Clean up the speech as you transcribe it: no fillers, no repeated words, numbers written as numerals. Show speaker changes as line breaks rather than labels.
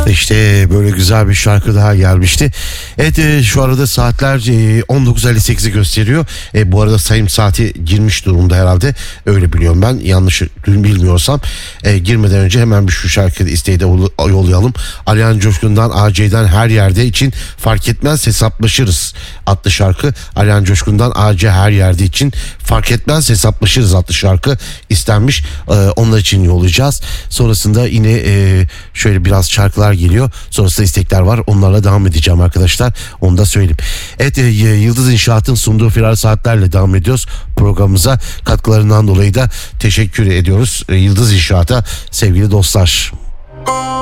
İşte böyle güzel bir şarkı daha gelmişti. Evet, şu arada saatler 19.58'i gösteriyor. Bu arada sayım saati girmiş durumda herhalde. Öyle biliyorum ben. Yanlış bilmiyorsam. Girmeden önce hemen bir şu şarkıyı isteği de yollayalım. Alihan Coşkun'dan AC'den her yerde için fark etmez hesaplaşırız adlı şarkı. Alihan Coşkun'dan AC her yerde için fark etmez hesaplaşırız adlı şarkı istenmiş. Onlar için yollayacağız. Sonrasında yine şöyle biraz şarkılar geliyor. Sonrasında istekler var. Onlarla devam edeceğim arkadaşlar. Onu da söyleyeyim. Evet, Yıldız İnşaat'ın sunduğu Firar Saatler'le devam ediyoruz. Programımıza katkılarından dolayı da teşekkür ediyoruz. Yıldız İnşaat'a sevgili dostlar.